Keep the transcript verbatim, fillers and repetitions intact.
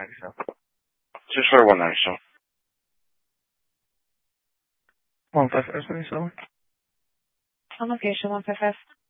ninety-seven. Just for one ninety-seven. One five five ninety-seven. On location, one five five.